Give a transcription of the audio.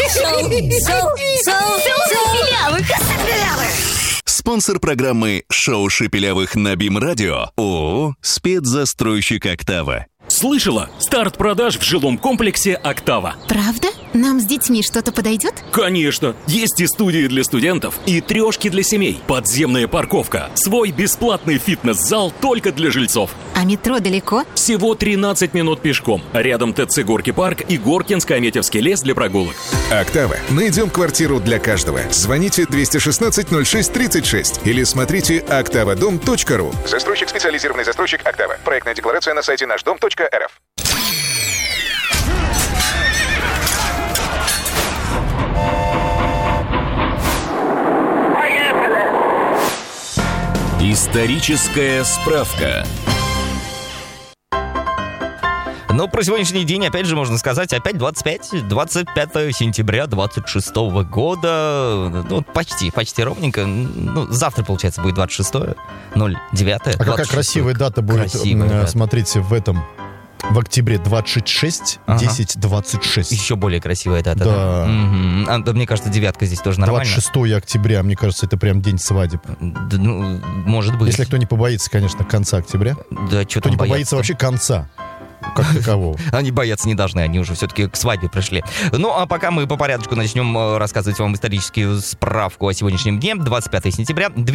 Спонсор программы «Шоу Шепелявых» на БИМ-радио ООО «Спецзастройщик Октава». Слышала? Старт продаж в жилом комплексе «Октава». Правда? Нам с детьми что-то подойдет? Конечно! Есть и студии для студентов, и трешки для семей, подземная парковка, свой бесплатный фитнес-зал только для жильцов. А метро далеко? Всего 13 минут пешком. Рядом ТЦ «Горки парк» и Горкинско-Аметьевский лес для прогулок. «Октава». Найдем квартиру для каждого. Звоните 216-06-36 или смотрите oktavadom.ru. Застройщик, специализированный застройщик «Октава». Проектная декларация на сайте нашдом.рф. Историческая справка. Но про сегодняшний день, опять же, можно сказать, опять 25 сентября 26 года. Ну, почти ровненько. Ну, завтра, получается, будет 26-е, 09-е. А какая красивая дата будет, смотрите, в октябре 26, 10-26. Еще более красивая дата. Да. Мне кажется, девятка здесь тоже нормально. 26 октября, мне кажется, это прям день свадеб. Да, ну, может быть. Если кто не побоится, конечно, конца октября. Да, что кто не побоится вообще конца. Как такового. Они бояться не должны, они уже все-таки к свадьбе пришли. Ну, а пока мы по порядку начнем рассказывать вам историческую справку о сегодняшнем дне. 25 сентября